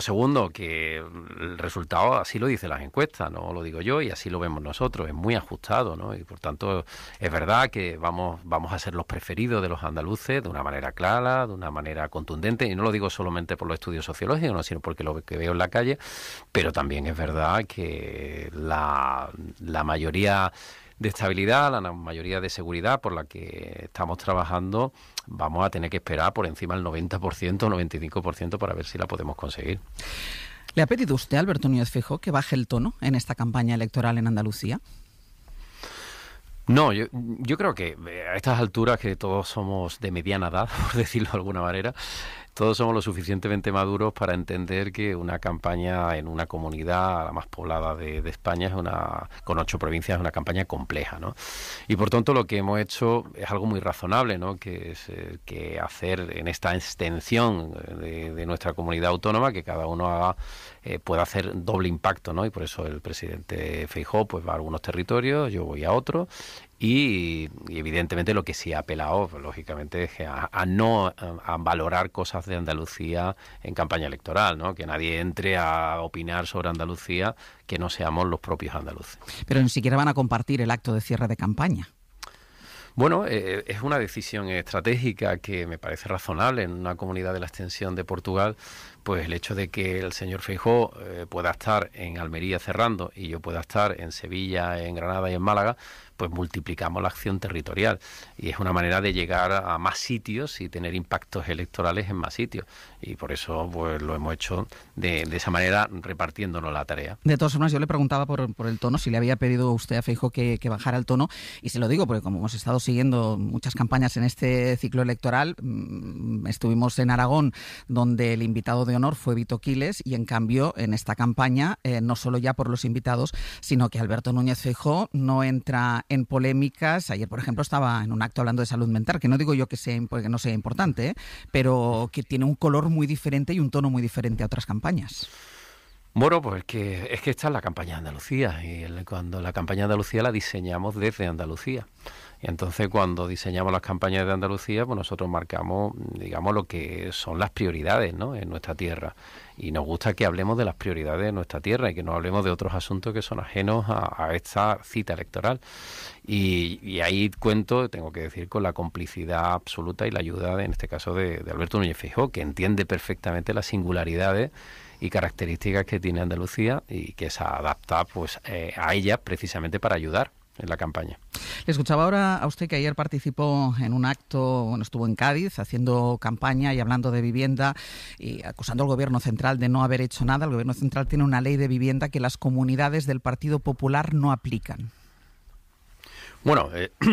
Segundo, que el resultado así lo dicen las encuestas, no lo digo yo y así lo vemos nosotros, es muy ajustado, ¿no? Y por tanto es verdad que vamos a ser los preferidos de los andaluces de una manera clara, de una manera contundente, y no lo digo solamente por los estudios sociológicos, no, sino porque lo que veo en la calle, pero también es verdad que la mayoría de estabilidad, la mayoría de seguridad por la que estamos trabajando, vamos a tener que esperar por encima del 90%, 95% para ver si la podemos conseguir. ¿Le ha pedido usted a Alberto Núñez Feijóo que baje el tono en esta campaña electoral en Andalucía? No, yo creo que a estas alturas, que todos somos de mediana edad, por decirlo de alguna manera, todos somos lo suficientemente maduros para entender que una campaña en una comunidad, la más poblada de España, con 8 provincias, es una campaña compleja, ¿no? Y por tanto lo que hemos hecho es algo muy razonable, ¿no? Que es que hacer en esta extensión de nuestra comunidad autónoma, que cada uno pueda hacer doble impacto, ¿no? Y por eso el presidente Feijóo pues va a algunos territorios, yo voy a otros. Y evidentemente lo que sí ha apelado, pues, lógicamente, es a valorar cosas de Andalucía en campaña electoral, ¿no? Que nadie entre a opinar sobre Andalucía que no seamos los propios andaluces. Pero ni siquiera van a compartir el acto de cierre de campaña. Bueno, es una decisión estratégica que me parece razonable en una comunidad de la extensión de Portugal, pues el hecho de que el señor Feijóo pueda estar en Almería cerrando y yo pueda estar en Sevilla, en Granada y en Málaga, pues multiplicamos la acción territorial y es una manera de llegar a más sitios y tener impactos electorales en más sitios, y por eso pues lo hemos hecho de esa manera, repartiéndonos la tarea. De todas formas, yo le preguntaba por el tono, si le había pedido usted a Feijóo que bajara el tono, y se lo digo porque como hemos estado siguiendo muchas campañas en este ciclo electoral, estuvimos en Aragón, donde el invitado de honor fue Vito Quiles, y en cambio en esta campaña, no solo ya por los invitados, sino que Alberto Núñez Feijóo no entra en polémicas. Ayer, por ejemplo, estaba en un acto hablando de salud mental, que no digo yo que no sea importante, pero que tiene un color muy diferente y un tono muy diferente a otras campañas. Bueno, pues es que esta es la campaña de Andalucía, y cuando la campaña de Andalucía la diseñamos desde Andalucía. Y entonces cuando diseñamos las campañas de Andalucía, pues nosotros marcamos, digamos, lo que son las prioridades, ¿no?, en nuestra tierra. Y nos gusta que hablemos de las prioridades de nuestra tierra y que no hablemos de otros asuntos que son ajenos a esta cita electoral. Y ahí tengo que decir, con la complicidad absoluta y la ayuda, en este caso, de Alberto Núñez Feijóo, que entiende perfectamente las singularidades y características que tiene Andalucía y que se adapta pues a ellas precisamente para ayudar en la campaña. Le escuchaba ahora a usted que ayer participó en un acto, bueno, estuvo en Cádiz haciendo campaña y hablando de vivienda y acusando al Gobierno Central de no haber hecho nada. El Gobierno Central tiene una ley de vivienda que las comunidades del Partido Popular no aplican. Bueno,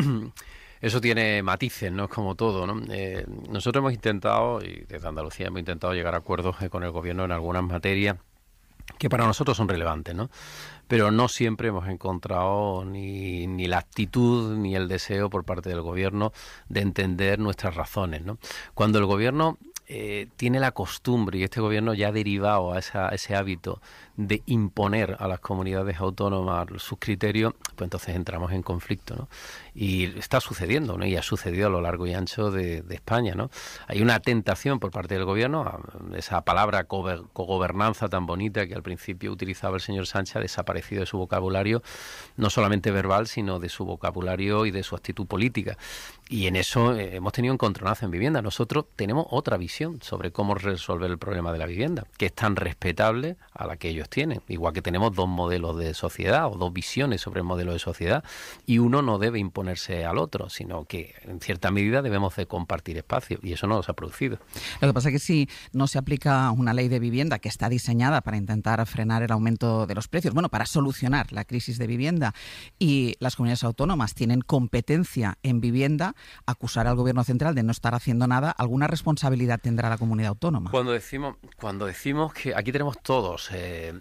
eso tiene matices, ¿no? Es como todo, ¿no? Nosotros hemos intentado, y desde Andalucía hemos intentado llegar a acuerdos con el Gobierno en algunas materias que para nosotros son relevantes, ¿no? Pero no siempre hemos encontrado ni la actitud ni el deseo por parte del Gobierno de entender nuestras razones, ¿no? Cuando el Gobierno tiene la costumbre, y este Gobierno ya ha derivado a ese hábito de imponer a las comunidades autónomas sus criterios, pues entonces entramos en conflicto, ¿no? Y está sucediendo, ¿no? Y ha sucedido a lo largo y ancho de España, ¿no? Hay una tentación por parte del Gobierno, esa palabra cogobernanza tan bonita que al principio utilizaba el señor Sánchez, ha desaparecido de su vocabulario, no solamente verbal, sino de su vocabulario y de su actitud política. Y en eso hemos tenido un encontronazo en vivienda. Nosotros tenemos otra visión sobre cómo resolver el problema de la vivienda, que es tan respetable a la que ellos tienen. Igual que tenemos dos modelos de sociedad o dos visiones sobre el modelo de sociedad, y uno no debe imponerse al otro, sino que en cierta medida debemos de compartir espacio, y eso no se ha producido. Lo que pasa es que si no se aplica una ley de vivienda que está diseñada para intentar frenar el aumento de los precios, bueno, para solucionar la crisis de vivienda, y las comunidades autónomas tienen competencia en vivienda, acusar al Gobierno Central de no estar haciendo nada, ¿alguna responsabilidad tendrá la comunidad autónoma? Cuando decimos que aquí tenemos todos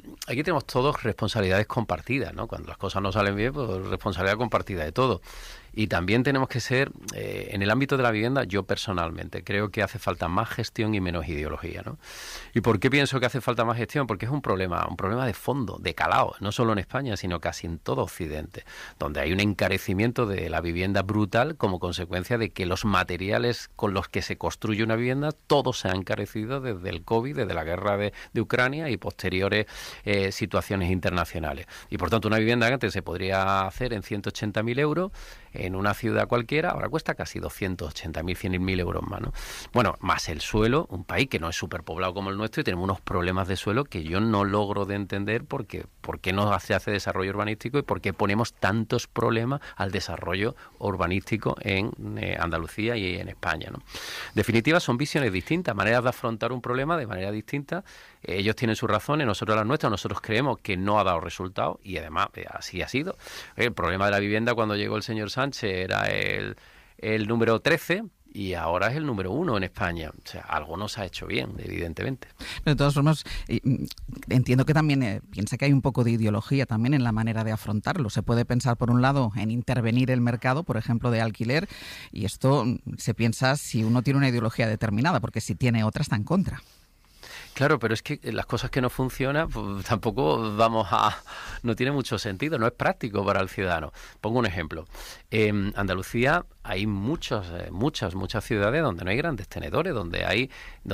responsabilidades compartidas, ¿no? Cuando las cosas no salen bien, pues responsabilidad compartida de todo. Y también tenemos que ser, en el ámbito de la vivienda, yo personalmente creo que hace falta más gestión y menos ideología, ¿no? ¿Y por qué pienso que hace falta más gestión? Porque es un problema de fondo, de calado, no solo en España, sino casi en todo Occidente, donde hay un encarecimiento de la vivienda brutal como consecuencia de que los materiales con los que se construye una vivienda, todos se han encarecido desde el COVID, desde la guerra de Ucrania y posteriores situaciones internacionales. Y por tanto, una vivienda que antes se podría hacer en 180.000 euros, en una ciudad cualquiera, ahora cuesta casi 280.000, 100.000 euros más, ¿no? Bueno, más el suelo, un país que no es superpoblado como el nuestro y tenemos unos problemas de suelo que yo no logro de entender por qué no se hace desarrollo urbanístico y por qué ponemos tantos problemas al desarrollo urbanístico en Andalucía y en España, ¿no? En definitiva, son visiones distintas, maneras de afrontar un problema de manera distinta. Ellos tienen sus razones, nosotros las nuestras, nosotros creemos que no ha dado resultados y además así ha sido. El problema de la vivienda cuando llegó el señor Sánchez era el número 13 y ahora es el número 1 en España. O sea, algo no se ha hecho bien, evidentemente. Pero de todas formas, entiendo que también piensa que hay un poco de ideología también en la manera de afrontarlo. Se puede pensar, por un lado, en intervenir el mercado, por ejemplo, de alquiler, y esto se piensa si uno tiene una ideología determinada, porque si tiene otra está en contra. Claro, pero es que las cosas que no funcionan, pues tampoco no tiene mucho sentido, no es práctico para el ciudadano. Pongo un ejemplo. En Andalucía hay muchas ciudades donde no hay grandes tenedores, donde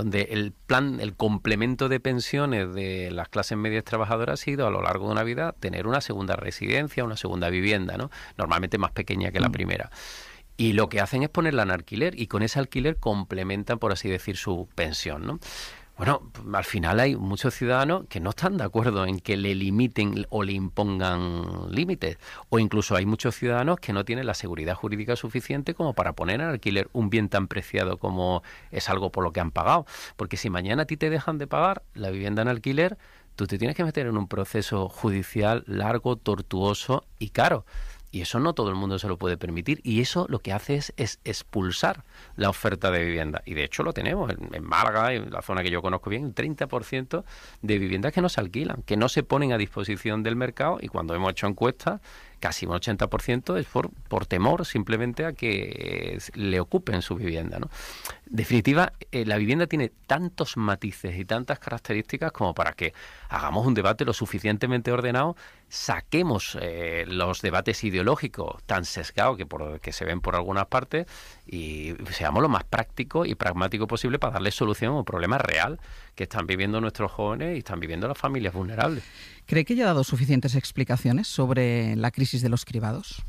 el complemento de pensiones de las clases medias trabajadoras ha sido a lo largo de una vida tener una segunda residencia, una segunda vivienda, ¿no? Normalmente más pequeña que la primera. Y lo que hacen es ponerla en alquiler y con ese alquiler complementan, por así decir, su pensión, ¿no? Bueno, al final hay muchos ciudadanos que no están de acuerdo en que le limiten o le impongan límites. O incluso hay muchos ciudadanos que no tienen la seguridad jurídica suficiente como para poner en alquiler un bien tan preciado como es algo por lo que han pagado. Porque si mañana a ti te dejan de pagar la vivienda en alquiler, tú te tienes que meter en un proceso judicial largo, tortuoso y caro. Y eso no todo el mundo se lo puede permitir. Y eso lo que hace es expulsar la oferta de vivienda. Y de hecho lo tenemos en Málaga, en la zona que yo conozco bien, un 30% de viviendas que no se alquilan, que no se ponen a disposición del mercado. Y cuando hemos hecho encuestas, casi un 80% es por temor simplemente a que le ocupen su vivienda, ¿no? En definitiva, la vivienda tiene tantos matices y tantas características como para que hagamos un debate lo suficientemente ordenado, saquemos los debates ideológicos tan sesgados que se ven por algunas partes y seamos lo más práctico y pragmático posible para darle solución a un problema real que están viviendo nuestros jóvenes y están viviendo las familias vulnerables. ¿Cree que ya ha dado suficientes explicaciones sobre la crisis de los cribados?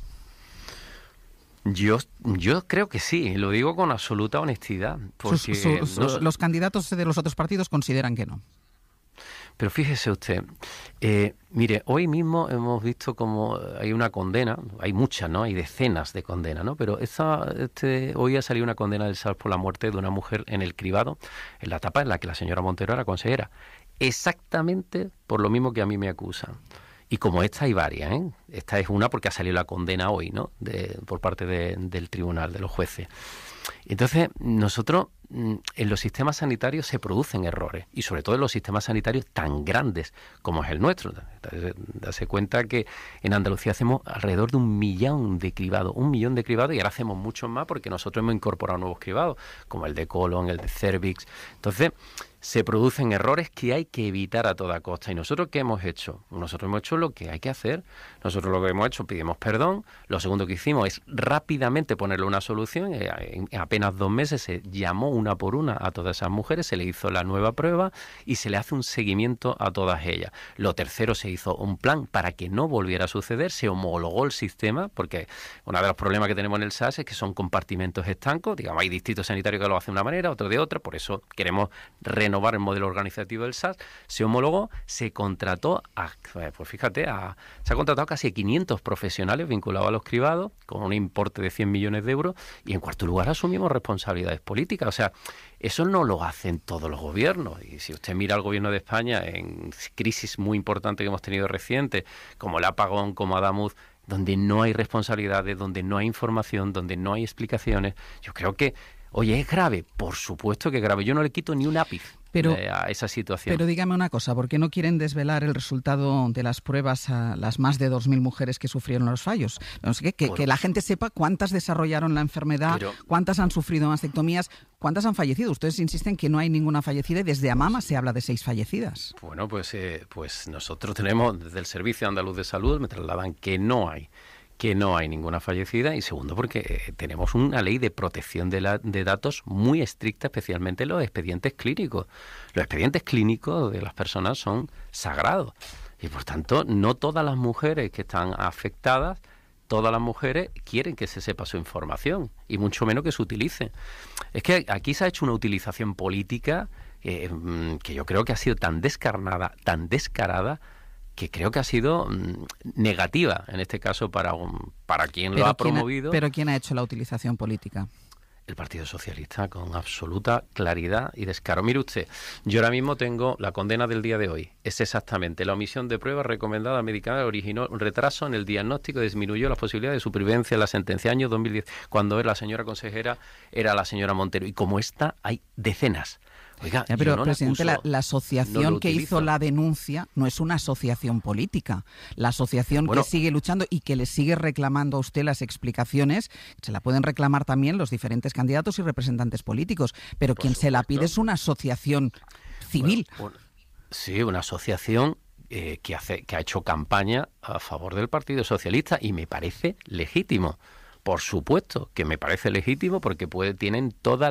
Yo creo que sí, lo digo con absoluta honestidad. Porque los candidatos de los otros partidos consideran que no. Pero fíjese usted, mire, hoy mismo hemos visto como hay una condena, hay muchas, ¿no? Hay decenas de condenas, ¿no? Pero hoy ha salido una condena del SAR por la muerte de una mujer en el cribado, en la etapa en la que la señora Montero era consejera, exactamente por lo mismo que a mí me acusan. Y como esta hay varias, ¿eh? Esta es una porque ha salido la condena hoy, ¿no? Por parte del tribunal, de los jueces. Entonces, nosotros en los sistemas sanitarios se producen errores, y sobre todo en los sistemas sanitarios tan grandes como es el nuestro. Dase cuenta que en Andalucía hacemos alrededor de 1 millón de cribados, y ahora hacemos muchos más porque nosotros hemos incorporado nuevos cribados, como el de colon, el de cervix. Entonces, se producen errores que hay que evitar a toda costa. ¿Y nosotros qué hemos hecho? Nosotros hemos hecho lo que hay que hacer. Nosotros lo que hemos hecho, pedimos perdón. Lo segundo que hicimos es rápidamente ponerle una solución. En apenas 2 meses se llamó una por una a todas esas mujeres, se le hizo la nueva prueba y se le hace un seguimiento a todas ellas. Lo tercero, se hizo un plan para que no volviera a suceder, se homologó el sistema, porque uno de los problemas que tenemos en el SAS es que son compartimentos estancos. Digamos, hay distritos sanitarios que lo hacen de una manera, otros de otra, por eso queremos renovar el modelo organizativo del SAS, se homologó, se contrató se ha contratado casi 500 profesionales vinculados a los cribados con un importe de 100 millones de euros y en cuarto lugar asumimos responsabilidades políticas. O sea, eso no lo hacen todos los gobiernos. Y si usted mira al gobierno de España en crisis muy importante que hemos tenido reciente, como el apagón, como Adamuz, donde no hay responsabilidades, donde no hay información, donde no hay explicaciones, yo creo que, oye, ¿es grave? Por supuesto que es grave. Yo no le quito ni un ápice a esa situación. Pero dígame una cosa, ¿por qué no quieren desvelar el resultado de las pruebas a las más de 2.000 mujeres que sufrieron los fallos? No sé, que la gente sepa cuántas desarrollaron la enfermedad, cuántas han sufrido mastectomías, cuántas han fallecido. Ustedes insisten que no hay ninguna fallecida y desde AMAMA se habla de 6 fallecidas. Bueno, pues nosotros tenemos, desde el Servicio Andaluz de Salud, me trasladan que no hay ninguna fallecida, y segundo porque tenemos una ley de protección de datos muy estricta, especialmente los expedientes clínicos. Los expedientes clínicos de las personas son sagrados y por tanto no todas las mujeres que están afectadas, todas las mujeres quieren que se sepa su información y mucho menos que se utilice. Es que aquí se ha hecho una utilización política que yo creo que ha sido tan descarada, que creo que ha sido negativa, en este caso, para quien lo ha promovido. ¿Pero quién ha hecho la utilización política? El Partido Socialista, con absoluta claridad y descaro. Mire usted, yo ahora mismo tengo la condena del día de hoy. Es exactamente la omisión de pruebas recomendada medicamental originó un retraso en el diagnóstico y disminuyó las posibilidades de supervivencia en la sentencia año 2010, cuando la señora consejera era la señora Montero. Y como esta, hay decenas. Oiga, pero, presidente, la asociación que hizo la denuncia no es una asociación política. La asociación que sigue luchando y que le sigue reclamando a usted las explicaciones, se la pueden reclamar también los diferentes candidatos y representantes políticos, pero quien se la pide es una asociación civil. Sí, una asociación que ha hecho campaña a favor del Partido Socialista y me parece legítimo. Por supuesto que me parece legítimo porque tienen toda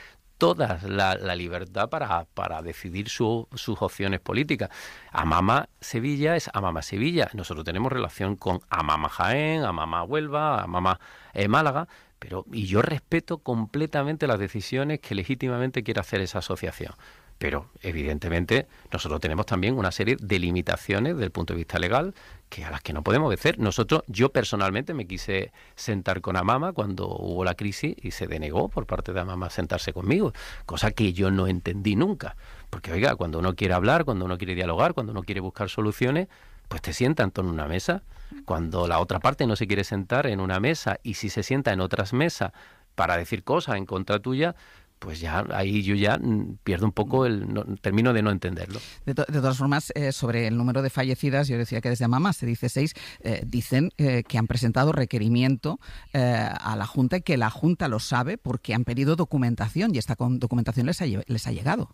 la libertad para decidir sus opciones políticas. AMAMA Sevilla es AMAMA Sevilla. Nosotros tenemos relación con AMAMA Jaén, AMAMA Huelva, AMAMA Málaga, y yo respeto completamente las decisiones que legítimamente quiere hacer esa asociación. Pero, evidentemente, nosotros tenemos también una serie de limitaciones desde el punto de vista legal a las que no podemos obedecer. Yo personalmente me quise sentar con AMAMA cuando hubo la crisis y se denegó por parte de AMAMA sentarse conmigo, cosa que yo no entendí nunca. Porque, oiga, cuando uno quiere hablar, cuando uno quiere dialogar, cuando uno quiere buscar soluciones, pues te sienta en torno a una mesa. Cuando la otra parte no se quiere sentar en una mesa y si se sienta en otras mesas para decir cosas en contra tuya, pues ya ahí yo ya pierdo un poco termino de no entenderlo. De todas formas, sobre el número de fallecidas, yo decía que desde AMAMA se dice 6, dicen que han presentado requerimiento a la Junta y que la Junta lo sabe porque han pedido documentación y esta documentación les ha llegado.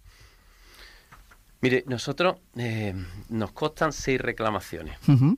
Mire, nosotros nos constan 6 reclamaciones.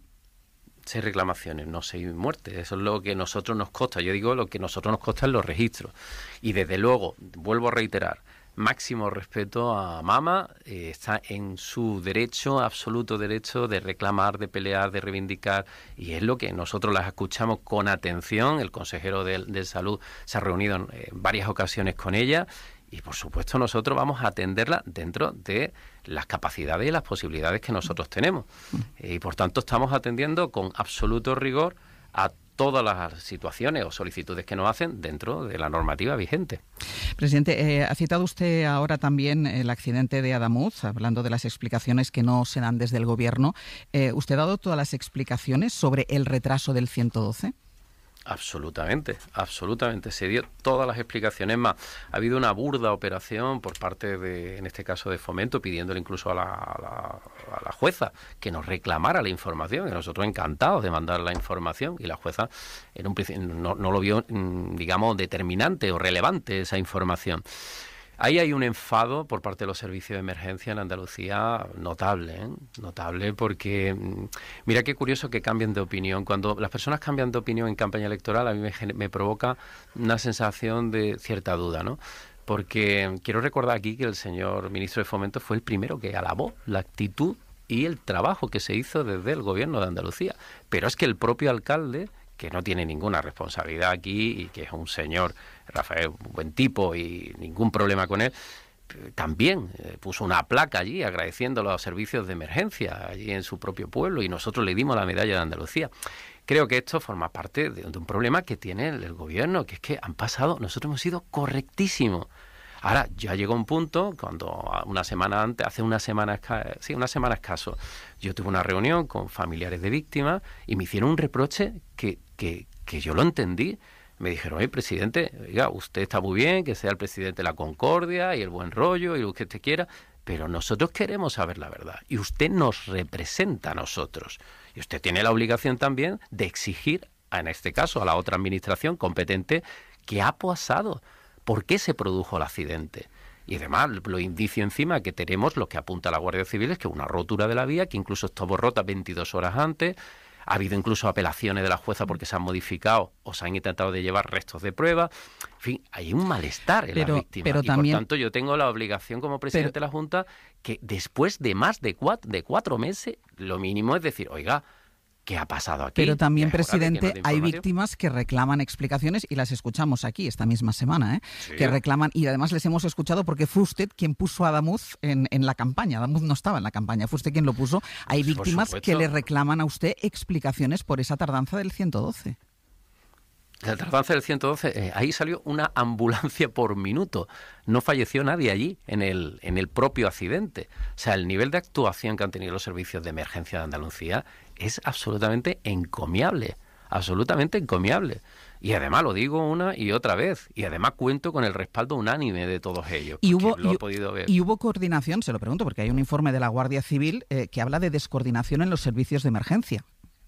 6 reclamaciones, no 6 muertes. Eso es lo que a nosotros nos consta. Yo digo lo que a nosotros nos consta en los registros. Y desde luego, vuelvo a reiterar, máximo respeto a AMAMA, está en su derecho, absoluto derecho de reclamar, de pelear, de reivindicar, y es lo que nosotros las escuchamos con atención. El consejero de Salud se ha reunido en varias ocasiones con ella. Y, por supuesto, nosotros vamos a atenderla dentro de las capacidades y las posibilidades que nosotros tenemos. Y, por tanto, estamos atendiendo con absoluto rigor a todas las situaciones o solicitudes que nos hacen dentro de la normativa vigente. Presidente, ha citado usted ahora también el accidente de Adamuz, hablando de las explicaciones que no se dan desde el Gobierno. ¿Usted ha dado todas las explicaciones sobre el retraso del 112? Absolutamente. Se dio todas las explicaciones. Más, ha habido una burda operación por parte en este caso de Fomento, pidiéndole incluso a la jueza que nos reclamara la información, y nosotros encantados de mandar la información, y la jueza en un principio no lo vio, digamos, determinante o relevante esa información. Ahí hay un enfado por parte de los servicios de emergencia en Andalucía notable, notable, porque mira qué curioso que cambien de opinión. Cuando las personas cambian de opinión en campaña electoral, a mí me provoca una sensación de cierta duda, ¿no? Porque quiero recordar aquí que el señor ministro de Fomento fue el primero que alabó la actitud y el trabajo que se hizo desde el Gobierno de Andalucía. Pero es que el propio alcalde, que no tiene ninguna responsabilidad aquí y que es un señor, Rafael, un buen tipo y ningún problema con él, también puso una placa allí agradeciendo los servicios de emergencia allí en su propio pueblo, y nosotros le dimos la medalla de Andalucía. Creo que esto forma parte de un problema que tiene el Gobierno, que es que nosotros hemos sido correctísimos. Ahora, ya llegó un punto, cuando hace una semana escaso, yo tuve una reunión con familiares de víctimas y me hicieron un reproche que yo lo entendí. Me dijeron, oye, presidente, oiga, usted está muy bien, que sea el presidente de la concordia y el buen rollo y lo que usted quiera, pero nosotros queremos saber la verdad y usted nos representa a nosotros. Y usted tiene la obligación también de exigir, en este caso, a la otra administración competente, qué ha pasado, por qué se produjo el accidente. Y además, lo indicio encima que tenemos, lo que apunta la Guardia Civil, es que una rotura de la vía, que incluso estuvo rota 22 horas antes. Ha habido incluso apelaciones de la jueza porque se han modificado o se han intentado de llevar restos de prueba. En fin, hay un malestar en las víctimas. Pero y también, por tanto yo tengo la obligación como presidente de la Junta que después de más de 4 meses, lo mínimo es decir, oiga, ¿qué ha pasado aquí? Pero también, presidente, hay víctimas que reclaman explicaciones y las escuchamos aquí esta misma semana, Sí. Que reclaman, y además les hemos escuchado porque fue usted quien puso a Adamuz en la campaña. Adamuz no estaba en la campaña, fue usted quien lo puso. Hay víctimas que le reclaman a usted explicaciones por esa tardanza del 112. La tardanza del 112, ahí salió una ambulancia por minuto. No falleció nadie allí en el propio accidente. O sea, el nivel de actuación que han tenido los servicios de emergencia de Andalucía es absolutamente encomiable. Absolutamente encomiable. Y además lo digo una y otra vez. Y además cuento con el respaldo unánime de todos ellos. Y hubo coordinación, se lo pregunto, porque hay un informe de la Guardia Civil que habla de descoordinación en los servicios de emergencia.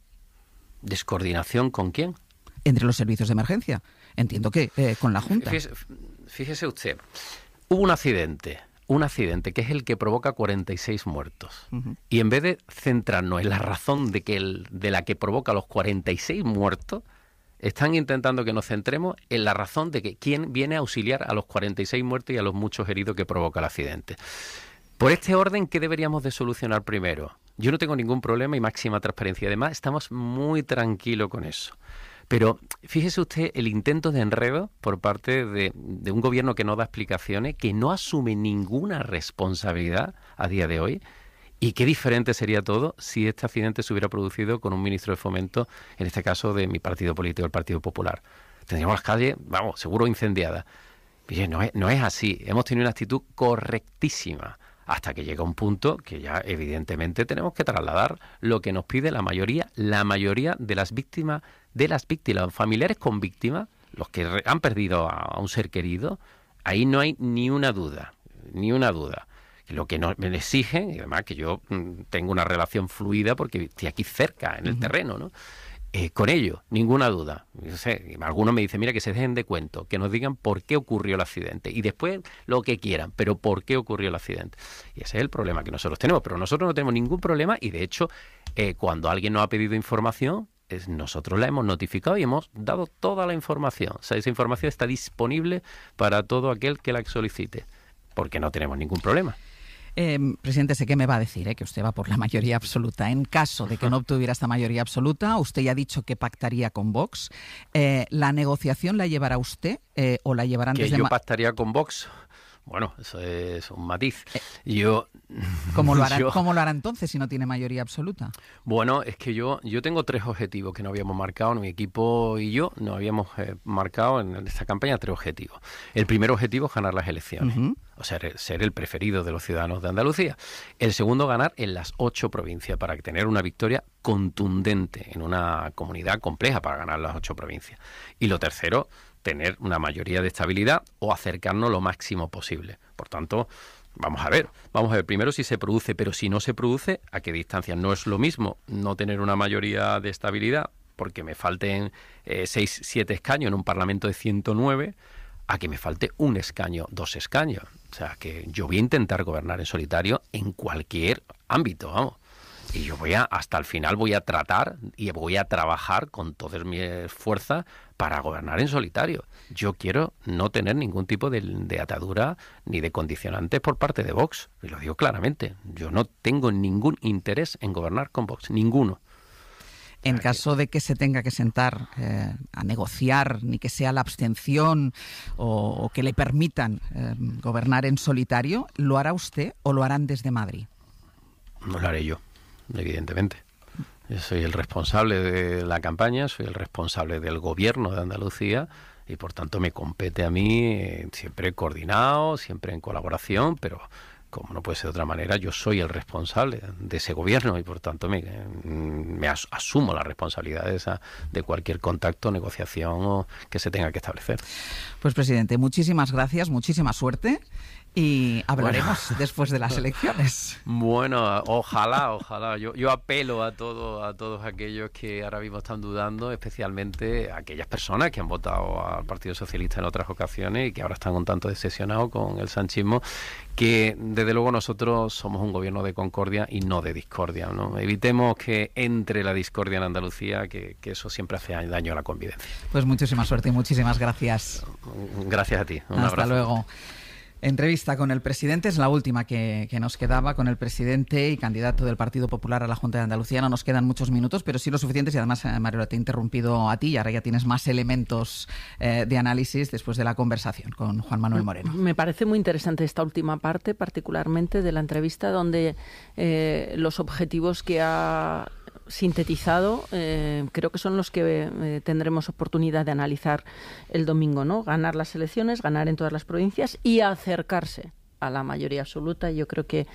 ¿Descoordinación con quién? Entre los servicios de emergencia. Entiendo que con la Junta. Fíjese usted, hubo un accidente que es el que provoca 46 muertos. Uh-huh. Y en vez de centrarnos en la razón de la que provoca los 46 muertos, están intentando que nos centremos en la razón de que quién viene a auxiliar a los 46 muertos y a los muchos heridos que provoca el accidente. Por este orden, ¿qué deberíamos de solucionar primero? Yo no tengo ningún problema y máxima transparencia. Además, estamos muy tranquilos con eso. Pero fíjese usted el intento de enredo por parte de un gobierno que no da explicaciones, que no asume ninguna responsabilidad a día de hoy. Y qué diferente sería todo si este accidente se hubiera producido con un ministro de Fomento, en este caso de mi partido político, el Partido Popular. Tendríamos las calles, vamos, seguro incendiadas. Oye, no es así. Hemos tenido una actitud correctísima. Hasta que llega un punto que ya evidentemente tenemos que trasladar lo que nos pide la mayoría de las víctimas, familiares con víctimas, los que han perdido a un ser querido. Ahí no hay ni una duda. Lo que me exigen, y además que yo tengo una relación fluida porque estoy aquí cerca, en el terreno, ¿no? Con ello, ninguna duda. No sé, algunos me dicen, mira, que se dejen de cuento, que nos digan por qué ocurrió el accidente y después lo que quieran, pero por qué ocurrió el accidente. Y ese es el problema que nosotros tenemos, pero nosotros no tenemos ningún problema y de hecho, cuando alguien nos ha pedido información, nosotros la hemos notificado y hemos dado toda la información. O sea, esa información está disponible para todo aquel que la solicite, porque no tenemos ningún problema. Presidente, sé que me va a decir que usted va por la mayoría absoluta. En caso de que no obtuviera esta mayoría absoluta, usted ya ha dicho que pactaría con Vox. ¿La negociación la llevará usted o la llevarán desde... ¿Que yo pactaría con Vox? Bueno, eso es un matiz. ¿Cómo lo hará entonces si no tiene mayoría absoluta? Bueno, es que yo tengo 3 objetivos que no habíamos marcado, mi equipo y yo no habíamos marcado en esta campaña 3 objetivos. El primer objetivo es ganar las elecciones, o sea, ser el preferido de los ciudadanos de Andalucía. El segundo, ganar en las 8 provincias para tener una victoria contundente en una comunidad compleja para ganar las 8 provincias. Y lo tercero, tener una mayoría de estabilidad o acercarnos lo máximo posible. Por tanto, vamos a ver primero si se produce, pero si no se produce, ¿a qué distancia? No es lo mismo no tener una mayoría de estabilidad porque me falten 6, 7 escaños en un Parlamento de 109 a que me falte un escaño, 2 escaños. O sea, que yo voy a intentar gobernar en solitario en cualquier ámbito, vamos. Y yo hasta el final voy a tratar y voy a trabajar con todas mis fuerzas para gobernar en solitario. Yo quiero no tener ningún tipo de atadura ni de condicionantes por parte de Vox. Y lo digo claramente. Yo no tengo ningún interés en gobernar con Vox. Ninguno. En caso de que se tenga que sentar a negociar, ni que sea la abstención o que le permitan gobernar en solitario, ¿lo hará usted o lo harán desde Madrid? No lo haré yo. Evidentemente. Yo soy el responsable de la campaña, soy el responsable del gobierno de Andalucía y por tanto me compete a mí siempre coordinado, siempre en colaboración, pero como no puede ser de otra manera, yo soy el responsable de ese gobierno y por tanto me asumo la responsabilidad de cualquier contacto, negociación que se tenga que establecer. Pues presidente, muchísimas gracias, muchísima suerte. Y hablaremos después de las elecciones. Bueno, ojalá. Yo apelo a todos aquellos que ahora mismo están dudando, especialmente a aquellas personas que han votado al Partido Socialista en otras ocasiones y que ahora están un tanto decepcionados con el sanchismo, que desde luego nosotros somos un gobierno de concordia y no de discordia, ¿no? Evitemos que entre la discordia en Andalucía, que eso siempre hace daño a la convivencia. Pues muchísima suerte y muchísimas gracias. Gracias a ti. Un Hasta abrazo. luego. Entrevista con el presidente, es la última que nos quedaba, con el presidente y candidato del Partido Popular a la Junta de Andalucía. No nos quedan muchos minutos, pero sí lo suficientes, y además, Mariola, te he interrumpido a ti y ahora ya tienes más elementos de análisis después de la conversación con Juan Manuel Moreno. Me parece muy interesante esta última parte, particularmente de la entrevista, donde los objetivos que ha sintetizado creo que son los que tendremos oportunidad de analizar el domingo, ¿no? Ganar las elecciones, ganar en todas las provincias y acercarse a la mayoría absoluta. Yo creo que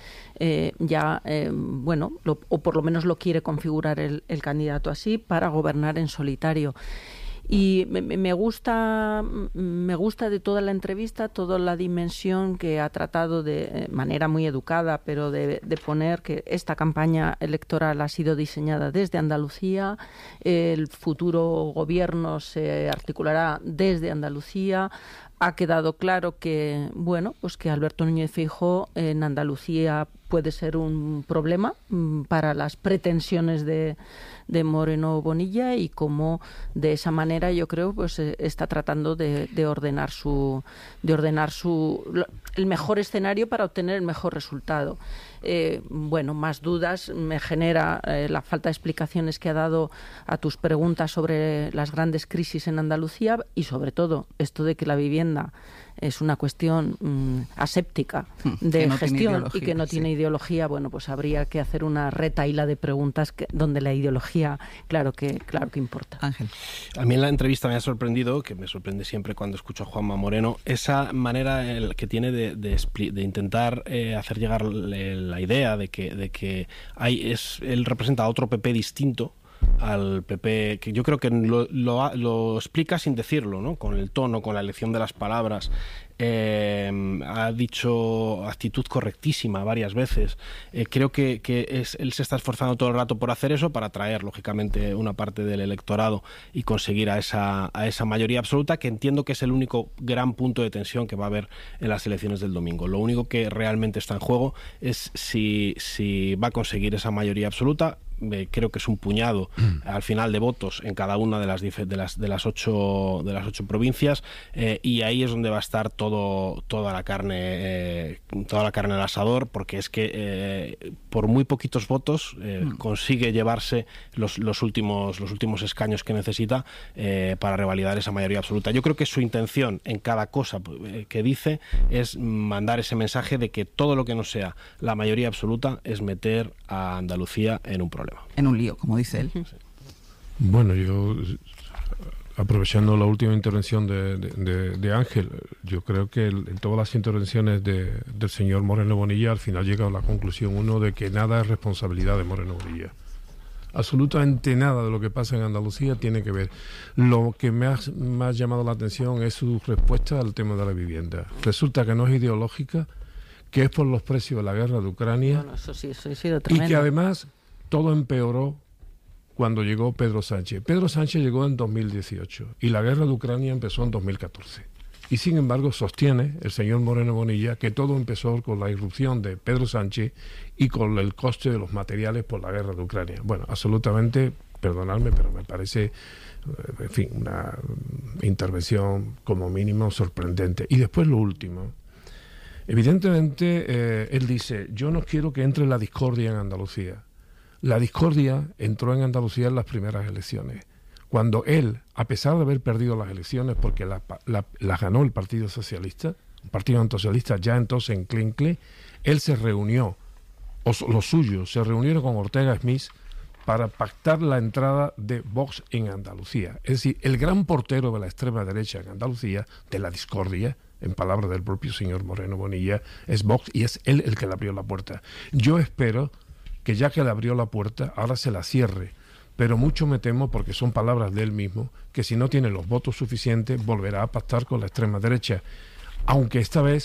o por lo menos lo quiere configurar el candidato así, para gobernar en solitario. Y me gusta de toda la entrevista, toda la dimensión que ha tratado de manera muy educada, pero de poner que esta campaña electoral ha sido diseñada desde Andalucía, el futuro gobierno se articulará desde Andalucía. Ha quedado claro que, que Alberto Núñez Feijóo en Andalucía puede ser un problema para las pretensiones de Moreno Bonilla, y cómo de esa manera yo creo está tratando de ordenar el mejor escenario para obtener el mejor resultado. Más dudas me genera la falta de explicaciones que ha dado a tus preguntas sobre las grandes crisis en Andalucía, y sobre todo esto de que la vivienda es una cuestión aséptica de gestión y que no tiene ideología. Pues habría que hacer una retahíla de preguntas donde la ideología claro que importa. Ángel. A mí en la entrevista me ha sorprendido, que me sorprende siempre cuando escucho a Juanma Moreno, esa manera que tiene de intentar hacer llegar la idea de que él representa a otro PP distinto al PP, que yo creo que lo explica sin decirlo, ¿no? Con el tono, con la elección de las palabras. Ha dicho actitud correctísima varias veces. Creo que él se está esforzando todo el rato por hacer eso, para atraer lógicamente una parte del electorado y conseguir a esa mayoría absoluta, que entiendo que es el único gran punto de tensión que va a haber en las elecciones del domingo. Lo único que realmente está en juego es si va a conseguir esa mayoría absoluta. Creo que es un puñado al final de votos en cada una de las ocho provincias, y ahí es donde va a estar toda la carne al asador, porque es que por muy poquitos votos consigue llevarse los últimos escaños que necesita para revalidar esa mayoría absoluta. Yo creo que su intención en cada cosa que dice es mandar ese mensaje de que todo lo que no sea la mayoría absoluta es meter a Andalucía en un problema. En un lío, como dice él. Bueno, yo, aprovechando la última intervención de Ángel, yo creo que en todas las intervenciones del señor Moreno Bonilla, al final llega a la conclusión de que nada es responsabilidad de Moreno Bonilla. Absolutamente nada de lo que pasa en Andalucía tiene que ver. Lo que me ha llamado la atención es su respuesta al tema de la vivienda. Resulta que no es ideológica, que es por los precios de la guerra de Ucrania. Bueno, eso sí ha sido tremendo. Y que además todo empeoró cuando llegó Pedro Sánchez. Pedro Sánchez llegó en 2018 y la guerra de Ucrania empezó en 2014. Y sin embargo sostiene el señor Moreno Bonilla que todo empezó con la irrupción de Pedro Sánchez y con el coste de los materiales por la guerra de Ucrania. Bueno, absolutamente, perdonadme, pero me parece, en fin, una intervención como mínimo sorprendente. Y después lo último. Evidentemente, él dice, yo no quiero que entre la discordia en Andalucía. La discordia entró en Andalucía en las primeras elecciones, cuando él, a pesar de haber perdido las elecciones porque las ganó el Partido Socialista, un partido antisocialista ya entonces en Clincle, él se reunió, o los suyos, se reunieron con Ortega Smith para pactar la entrada de Vox en Andalucía. Es decir, el gran portero de la extrema derecha en Andalucía, de la discordia, en palabras del propio señor Moreno Bonilla, es Vox, y es él el que le abrió la puerta. Yo espero que ya que le abrió la puerta, ahora se la cierre. Pero mucho me temo, porque son palabras de él mismo, que si no tiene los votos suficientes, volverá a pactar con la extrema derecha. Aunque esta vez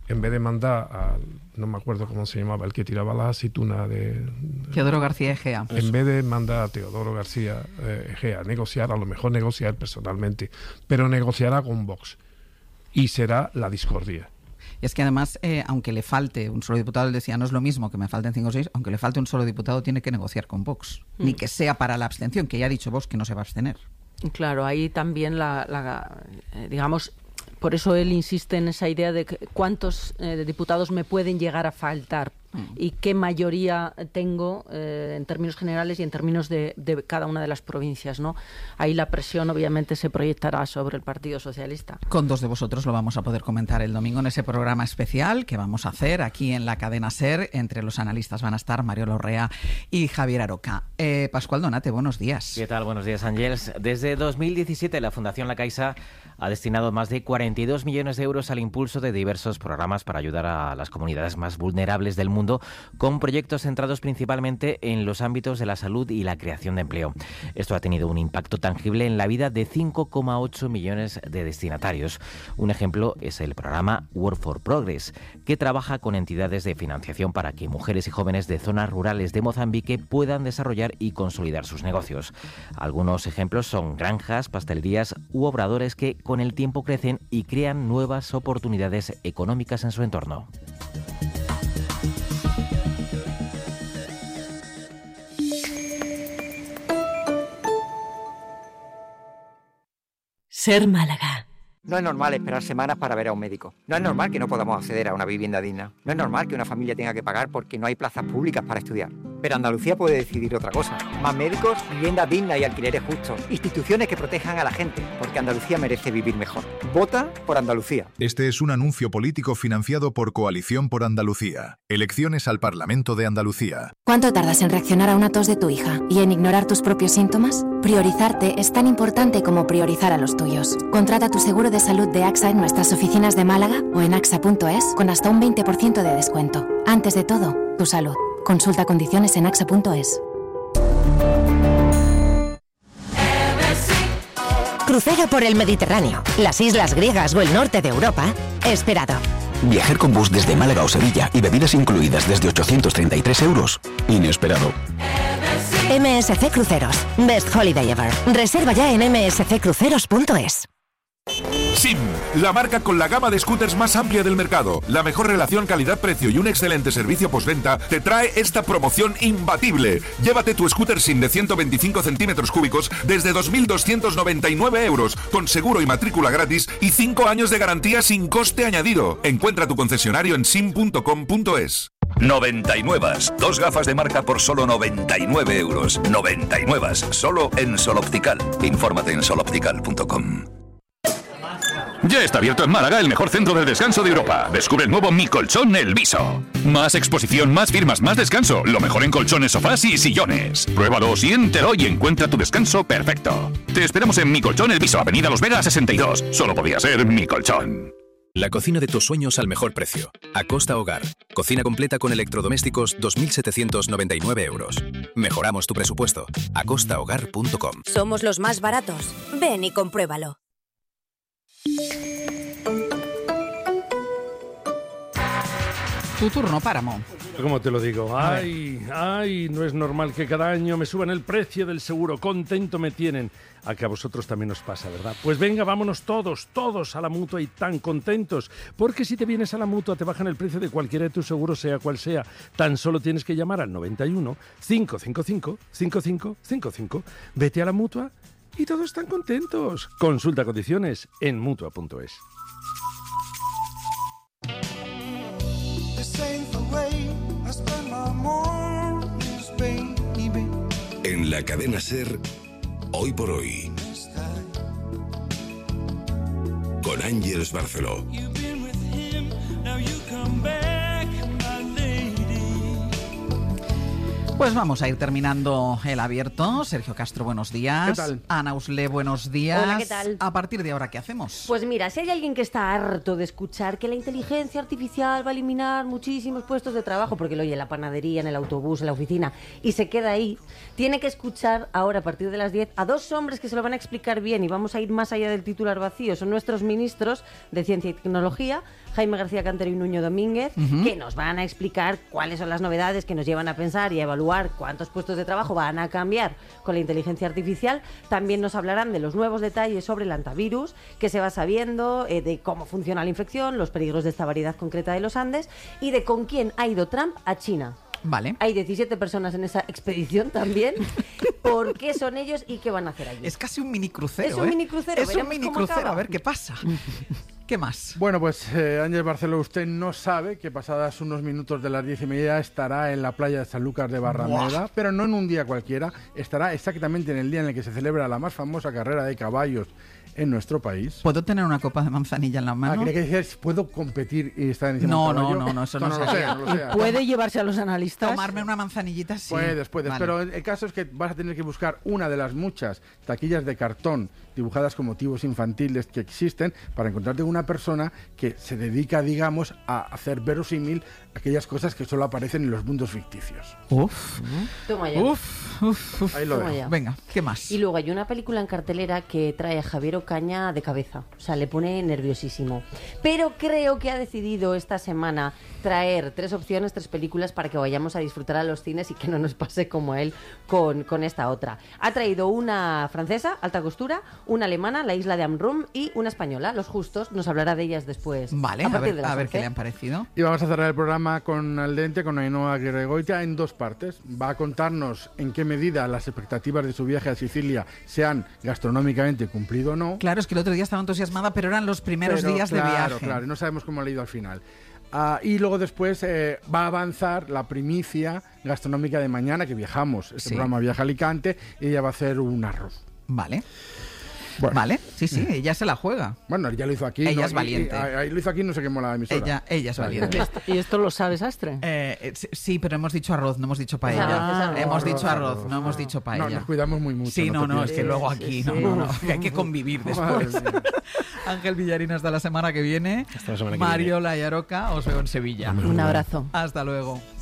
en vez de mandar a, no me acuerdo cómo se llamaba, el que tiraba las aceitunas de... Teodoro García Egea. En vez de mandar a Teodoro García Egea a negociar, a lo mejor negociar personalmente, pero negociará con Vox. Y será la discordia. Y es que además, aunque le falte un solo diputado, él decía, no es lo mismo que me falten 5 o 6, aunque le falte un solo diputado, tiene que negociar con Vox. Ni que sea para la abstención, que ya ha dicho Vox que no se va a abstener. Claro, ahí también digamos, por eso él insiste en esa idea de cuántos diputados me pueden llegar a faltar y qué mayoría tengo en términos generales y en términos de cada una de las provincias, ¿no? Ahí la presión obviamente se proyectará sobre el Partido Socialista. Con 2 de vosotros lo vamos a poder comentar el domingo en ese programa especial que vamos a hacer aquí en la cadena SER. Entre los analistas van a estar Mario Lorrea y Javier Aroca. Pascual Donate, buenos días. ¿Qué tal? Buenos días, Ángels. Desde 2017 la Fundación La Caixa ha destinado más de 42 millones de euros al impulso de diversos programas para ayudar a las comunidades más vulnerables del mundo, con proyectos centrados principalmente en los ámbitos de la salud y la creación de empleo. Esto ha tenido un impacto tangible en la vida de 5,8 millones de destinatarios. Un ejemplo es el programa Work for Progress, que trabaja con entidades de financiación para que mujeres y jóvenes de zonas rurales de Mozambique puedan desarrollar y consolidar sus negocios. Algunos ejemplos son granjas, pastelerías u obradores que con el tiempo crecen y crean nuevas oportunidades económicas en su entorno. Ser Málaga. No es normal esperar semanas para ver a un médico. No es normal que no podamos acceder a una vivienda digna. No es normal que una familia tenga que pagar porque no hay plazas públicas para estudiar. Pero Andalucía puede decidir otra cosa. Más médicos, viviendas dignas y alquileres justos. Instituciones que protejan a la gente, porque Andalucía merece vivir mejor. Vota por Andalucía. Este es un anuncio político financiado por Coalición por Andalucía. Elecciones al Parlamento de Andalucía. ¿Cuánto tardas en reaccionar a una tos de tu hija y en ignorar tus propios síntomas? Priorizarte es tan importante como priorizar a los tuyos. Contrata tu seguro de salud de AXA en nuestras oficinas de Málaga o en axa.es con hasta un 20% de descuento. Antes de todo, tu salud. Consulta condiciones en axa.es. Crucero por el Mediterráneo, las islas griegas o el norte de Europa, esperado. Viajar con bus desde Málaga o Sevilla y bebidas incluidas desde 833 euros, inesperado. MSC Cruceros, Best Holiday Ever. Reserva ya en msccruceros.es. SIM, la marca con la gama de scooters más amplia del mercado, la mejor relación calidad-precio y un excelente servicio postventa, te trae esta promoción imbatible. Llévate tu scooter SIM de 125 centímetros cúbicos desde 2.299 euros, con seguro y matrícula gratis y 5 años de garantía sin coste añadido. Encuentra tu concesionario en sim.com.es. 99. 2 gafas de marca por solo 99 euros. 99. Solo en Sol Optical. Infórmate en soloptical.com. Ya está abierto en Málaga el mejor centro de descanso de Europa. Descubre el nuevo Mi Colchón El Viso. Más exposición, más firmas, más descanso. Lo mejor en colchones, sofás y sillones. Pruébalo, siéntelo y encuentra tu descanso perfecto. Te esperamos en Mi Colchón El Viso, Avenida Los Vegas 62. Solo podía ser Mi Colchón. La cocina de tus sueños al mejor precio. Acosta Hogar. Cocina completa con electrodomésticos, 2.799 euros. Mejoramos tu presupuesto. acostahogar.com. Somos los más baratos. Ven y compruébalo. Tu turno, Páramo. ¿Cómo te lo digo? Ay, no es normal que cada año me suban el precio del seguro. Contento me tienen. A que a vosotros también os pasa, ¿verdad? Pues venga, vámonos todos a la Mutua y tan contentos. Porque si te vienes a la Mutua te bajan el precio de cualquiera de tus seguros, sea cual sea. Tan solo tienes que llamar al 91 555 5555. Vete a la Mutua y todos están contentos. Consulta condiciones en Mutua.es. En la cadena SER, Hoy por Hoy, con Ángeles Barceló. Pues vamos a ir terminando el abierto. Sergio Castro, buenos días. ¿Qué tal? Ana Usle, buenos días. Hola, ¿qué tal? A partir de ahora, ¿qué hacemos? Pues mira, si hay alguien que está harto de escuchar que la inteligencia artificial va a eliminar muchísimos puestos de trabajo, porque lo oye en la panadería, en el autobús, en la oficina, y se queda ahí, tiene que escuchar ahora, a partir de las 10, a 2 hombres que se lo van a explicar bien, y vamos a ir más allá del titular vacío. Son nuestros ministros de Ciencia y Tecnología, Jaime García Cantero y Nuño Domínguez, que nos van a explicar cuáles son las novedades que nos llevan a pensar y a evaluar cuántos puestos de trabajo van a cambiar con la inteligencia artificial. También nos hablarán de los nuevos detalles sobre el antivirus, que se va sabiendo, de cómo funciona la infección, los peligros de esta variedad concreta de los Andes y de con quién ha ido Trump a China. Vale. Hay 17 personas en esa expedición también. ¿Por qué son ellos y qué van a hacer allí? Es casi un mini crucero. Es un mini crucero. Es un mini crucero. A ver qué pasa. ¿Qué más? Bueno, pues Ángel Barceló, usted no sabe que pasadas unos minutos de las 10:30 estará en la playa de Sanlúcar de Barrameda, ¡buah!, pero no en un día cualquiera, estará exactamente en el día en el que se celebra la más famosa carrera de caballos en nuestro país. ¿Puedo tener una copa de manzanilla en la mano? Quería que decías, ¿puedo competir y estar encima de un caballo? No, eso no lo sé. ¿Puede llevarse a los analistas? Tomarme una manzanillita, sí. Puedes, vale. Pero el caso es que vas a tener que buscar una de las muchas taquillas de cartón dibujadas con motivos infantiles que existen para encontrarte una persona que se dedica, digamos, a hacer verosímil aquellas cosas que solo aparecen en los mundos ficticios. Toma ya. Ahí lo dejo. Venga, ¿qué más? Y luego hay una película en cartelera que trae a Javier Ocaña de cabeza, o sea, le pone nerviosísimo. Pero creo que ha decidido esta semana traer 3 opciones, 3 películas para que vayamos a disfrutar a los cines y que no nos pase como a él con esta otra. Ha traído una francesa, Alta Costura, una alemana, La Isla de Amrum, y una española, Los Justos. Nos hablará de ellas después. Vale, a ver qué le han parecido. Y vamos a cerrar el programa con Al Dente, con Ainhoa Aguirre-Goitia, en 2 partes. Va a contarnos en qué medida las expectativas de su viaje a Sicilia se han gastronómicamente cumplido o no. Claro, es que el otro día estaba entusiasmada, pero eran los primeros días de viaje. Claro, no sabemos cómo ha ido al final. Y luego después va a avanzar la primicia gastronómica de mañana, que viajamos. Este programa viaja a Alicante y ella va a hacer un arroz. Vale. Bueno. Vale, sí, ella se la juega. Bueno, ella lo hizo aquí. Ella es valiente. Lo hizo aquí, no sé qué mola la emisora. Ella es valiente. ¿Y esto lo sabes, Astre? Sí, pero hemos dicho arroz, no hemos dicho paella. Hemos dicho arroz, no hemos dicho paella. No, nos cuidamos muy mucho. Sí, no, es que luego aquí que hay que convivir después. Ángel Villarín, hasta la semana que viene. Hasta la semana que Mario Layaroca, os veo en Sevilla. Un abrazo. Hasta luego.